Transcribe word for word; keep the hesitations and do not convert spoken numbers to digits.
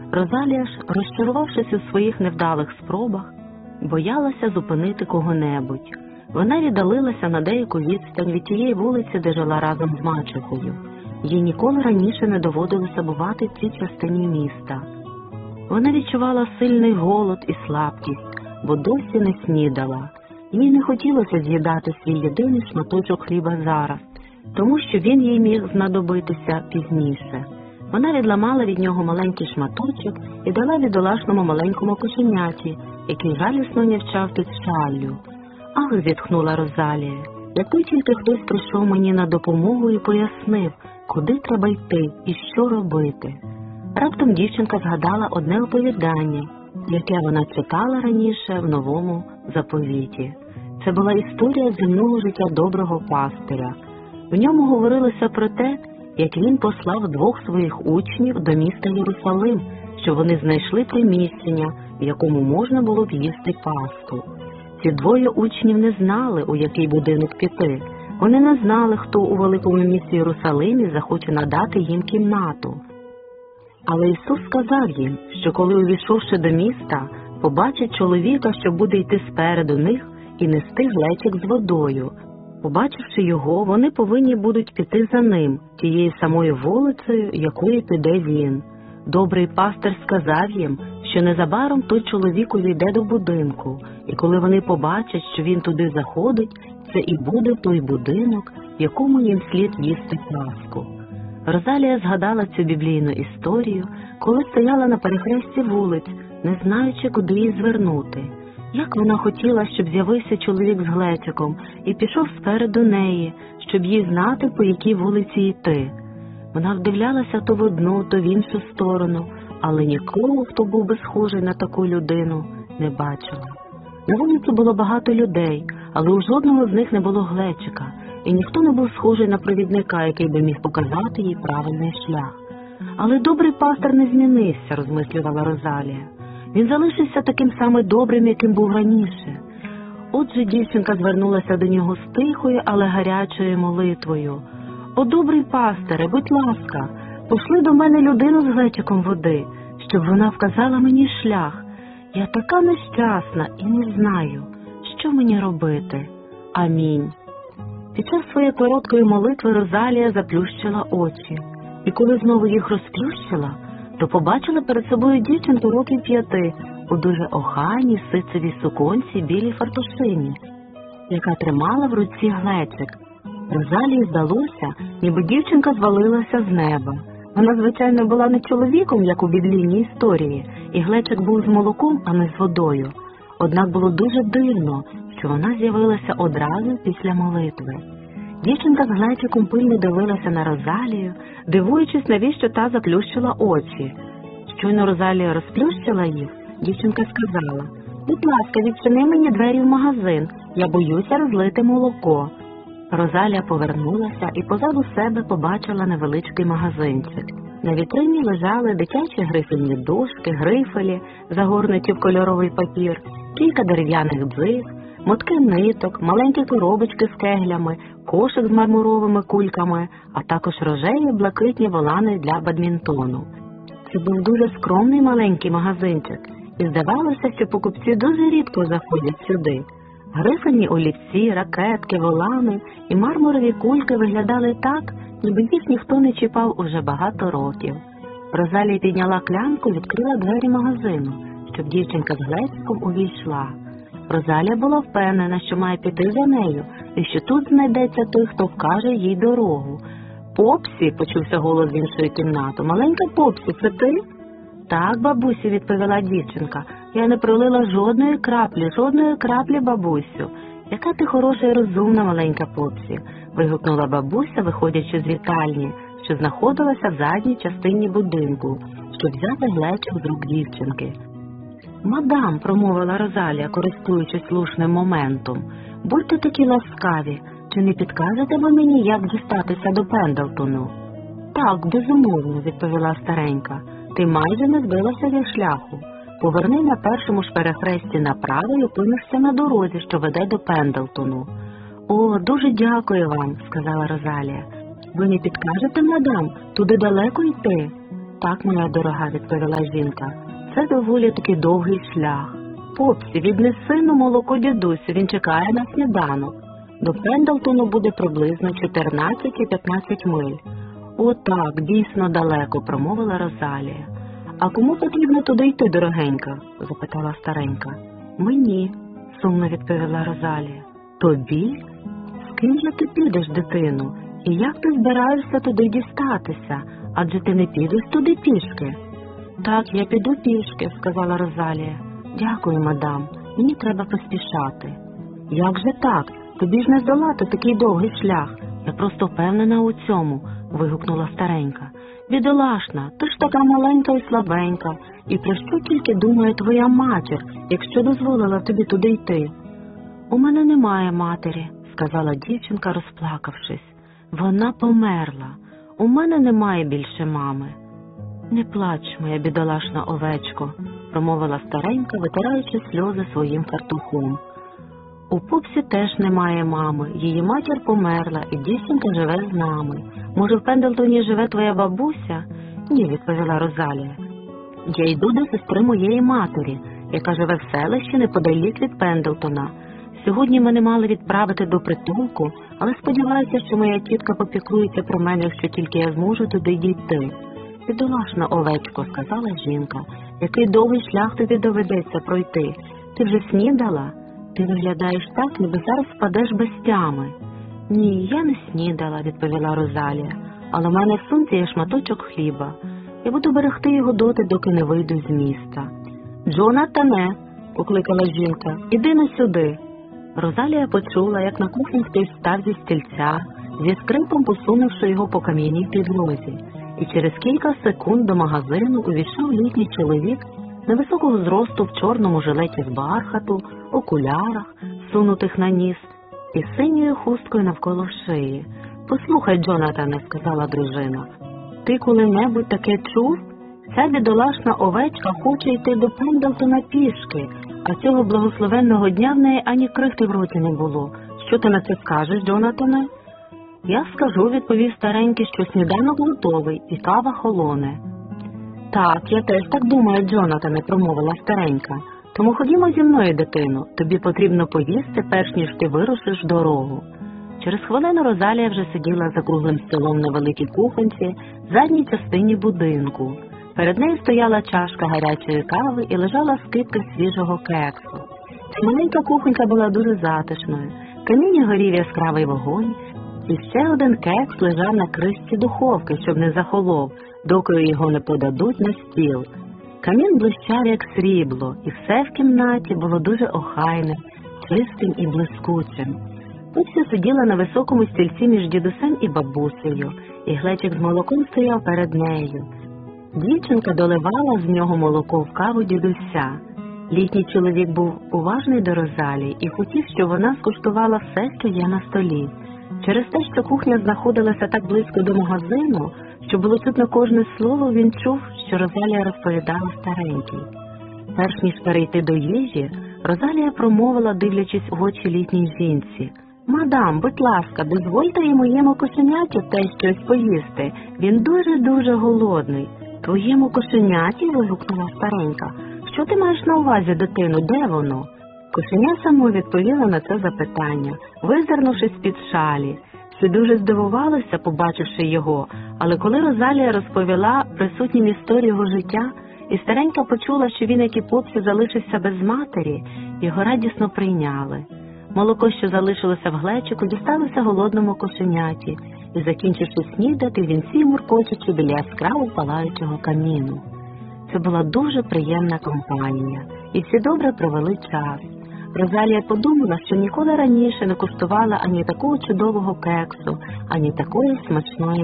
Розалія ж, розчарувавшись у своїх невдалих спробах, боялася зупинити кого-небудь. Вона віддалилася на деяку відстань від тієї вулиці, де жила разом з мачухою. Їй ніколи раніше не доводилося бувати в цій частині міста. Вона відчувала сильний голод і слабкість, бо досі не снідала. Їй не хотілося з'їдати свій єдиний шматочок хліба зараз, тому що він їй міг знадобитися пізніше. Вона відламала від нього маленький шматочок і дала бідолашному маленькому кошеняті, який жалісно нявчав під шаллю. «Ах», – зітхнула Розалія, – «якби тільки хтось прийшов мені на допомогу і пояснив, куди треба йти і що робити». Раптом дівчинка згадала одне оповідання, яке вона читала раніше в Новому заповіті. Це була історія земного життя доброго пастиря. В ньому говорилося про те, як він послав двох своїх учнів до міста Єрусалим, щоб вони знайшли приміщення, в якому можна було б їсти пасху. Ці двоє учнів не знали, у який будинок піти. Вони не знали, хто у великому місті Єрусалимі захоче надати їм кімнату. Але Ісус сказав їм, що коли, увійшовши до міста, побачать чоловіка, що буде йти спереду них і нести глечик з водою. Побачивши його, вони повинні будуть піти за ним, тією самою вулицею, якою піде він. Добрий пастир сказав їм, що незабаром той чоловік увійде до будинку, і коли вони побачать, що він туди заходить, це і буде той будинок, в якому їм слід їсти пасху. Розалія згадала цю біблійну історію, коли стояла на перехресті вулиць, не знаючи, куди їй звернути. Як вона хотіла, щоб з'явився чоловік з глечиком і пішов спереду неї, щоб їй знати, по якій вулиці йти. Вона вдивлялася то в одну, то в іншу сторону, але нікого, хто був би схожий на таку людину, не бачила. На вулиці було багато людей, але у жодного з них не було глечика, і ніхто не був схожий на провідника, який би міг показати їй правильний шлях. Але добрий пастир не змінився, розмислювала Розалія. Він залишився таким саме добрим, яким був раніше. Отже, дівчинка звернулася до нього з тихою, але гарячою молитвою. «О, добрий пастире, будь ласка, пошли до мене людину з глечиком води, щоб вона вказала мені шлях. Я така нещасна і не знаю, що мені робити. Амінь». Під час своєї короткої молитви Розалія заплющила очі, і коли знову їх розплющила, то побачила перед собою дівчинку років п'яти у дуже охайній ситцевій суконці білій фартушині, яка тримала в руці глечик. Розалії здалося, ніби дівчинка звалилася з неба. Вона, звичайно, була не чоловіком, як у біблійній історії, і глечик був з молоком, а не з водою. Однак було дуже дивно, що вона з'явилася одразу після молитви. Дівчинка з глечиком пильно дивилася на Розалію, дивуючись, навіщо та заплющила очі. Щойно Розалія розплющила їх, дівчинка сказала: «Будь ласка, відчини мені двері в магазин, я боюся розлити молоко». Розалія повернулася і позаду себе побачила невеличкий магазинчик. На вітрині лежали дитячі грифельні дошки, грифелі, загорнуті в кольоровий папір, кілька дерев'яних дзиг, мотки ниток, маленькі коробочки з кеглями, кошик з мармуровими кульками, а також рожеві блакитні волани для бадмінтону. Це був дуже скромний маленький магазинчик, і здавалося, що покупці дуже рідко заходять сюди. Грифельні олівці, ракетки, волани і мармурові кульки виглядали так, ніби їх ніхто не чіпав уже багато років. Розалія підняла клямку і відкрила двері магазину, щоб дівчинка з глечиком увійшла. Розалія була впевнена, що має піти за нею, і що тут знайдеться той, хто вкаже їй дорогу. «Попсі!» – почувся голос з іншої кімнати. «Маленька Попсі, це ти?» «Так, бабусю», – відповіла дівчинка. «Я не пролила жодної краплі, жодної краплі, бабусю». «Яка ти хороша і розумна, маленька Попсі», – вигукнула бабуся, виходячи з вітальні, що знаходилася в задній частині будинку, щоб взяти глечик з рук дівчинки. «Мадам», – промовила Розалія, користуючись слушним моментом, – «будьте такі ласкаві, чи не підкажете ви мені, як дістатися до Пендлтону?» «Так, безумовно», – відповіла старенька. «Ти майже не збилася зі шляху. Поверни на першому ж перехресті направо і опинишся на дорозі, що веде до Пендлтону». «О, дуже дякую вам», – сказала Розалія. «Ви не підкажете, мадам, туди далеко йти?» Так, моя дорога, відповіла жінка, це доволі таки довгий шлях. Попсі, віднеси на молоко дідусю, він чекає на сніданок. До Пендлтону буде приблизно чотирнадцять-п'ятнадцять миль. О, так, дійсно далеко, промовила Розалія. А кому потрібно туди йти, дорогенька? Запитала старенька. Мені, сумно відповіла Розалія. Тобі? З ким же ти підеш, дитину? І як ти збираєшся туди дістатися? Адже ти не підеш туди пішки. Так, я піду пішки, сказала Розалія. Дякую, мадам, мені треба поспішати. Як же так? Тобі ж не здолати такий довгий шлях. Я просто впевнена у цьому, вигукнула старенька. Бідолашна, ти ж така маленька і слабенька. І про що тільки думає твоя матір, якщо дозволила тобі туди йти? У мене немає матері, сказала дівчинка, розплакавшись. Вона померла. У мене немає більше мами. Не плач, моя бідолашна овечко, промовила старенька, витираючи сльози своїм фартухом. У Попсі теж немає мами, її матір померла, і дівчинка живе з нами. Може, в Пендлтоні живе твоя бабуся? Ні, відповіла Розалія. Я йду до сестри моєї матері, яка живе в селищі неподалік від Пендлтона. Сьогодні мене мали відправити до притулку, але сподіваюся, що моя тітка попіклується про мене, якщо тільки я зможу туди дійти. Бідолашна овечко, сказала жінка, який довгий шлях тобі доведеться пройти. Ти вже снідала? Ти виглядаєш так, ніби зараз впадеш без тями. Ні, я не снідала, відповіла Розалія, але в мене в сумці є шматочок хліба. Я буду берегти його доти, доки не вийду з міста. Джонатане, покликала жінка, іди на сюди. Розалія почула, як на кухні хтось став зі стільця, зі скрипом посунувши його по кам'яній підлозі. І через кілька секунд до магазину увійшов літній чоловік невисокого зросту в чорному жилеті з бархату, окулярах, сунутих на ніс, і синьою хусткою навколо шиї. «Послухай, Джонатане», – сказала дружина, – «ти коли-небудь таке чув? Ця бідолашна овечка хоче йти до Пендлтона пішки, а цього благословенного дня в неї ані крихти в роті не було. Що ти на це скажеш, Джонатане?» «Я скажу», – відповів старенький, що сніданок готовий і кава холоне. «Так, я теж так думаю, Джонатане», – промовила старенька. «Тому ходімо зі мною, дитино, тобі потрібно поїсти, перш ніж ти вирушиш в дорогу». Через хвилину Розалія вже сиділа за круглим столом на великій кухонці в задній частині будинку. Перед нею стояла чашка гарячої кави і лежала скипка свіжого кексу. Ця маленька кухонька була дуже затишною. В каміні горів яскравий вогонь, і ще один кекс лежав на кришці духовки, щоб не захолов, доки його не подадуть на стіл. Камін блищав, як срібло, і все в кімнаті було дуже охайним, чистим і блискучим. Попсі сиділа на високому стільці між дідусем і бабусею, і глечик з молоком стояв перед нею. Дівчинка доливала з нього молоко в каву дідуся. Літній чоловік був уважний до Розалії і хотів, щоб вона скуштувала все, що є на столі. Через те, що кухня знаходилася так близько до магазину, що було чутно кожне слово, він чув, що Розалія розповідала старенькій. Перш ніж перейти до їжі, Розалія промовила, дивлячись в очі літній жінці: «Мадам, будь ласка, дозвольте і моєму кошеняті те щось поїсти. Він дуже-дуже голодний». «Твоєму кошеняті?» – вигукнула старенька. «Що ти маєш на увазі, дитину? Де воно?» Кошеня само відповіла на це запитання, визирнувши з-під шалі. Всі дуже здивувалися, побачивши його, але коли Розалія розповіла присутнім історію його життя, і старенька почула, що він, як і Попсі, залишився без матері, його радісно прийняли. Молоко, що залишилося в глечику, дісталося голодному кошеняті, і, закінчивши снідати, він сів, муркочучи біля яскраво палаючого каміну. Це була дуже приємна компанія, і всі добре провели час. Розалія подумала, що ніколи раніше не куштувала ані такого чудового кексу, ані такої смачної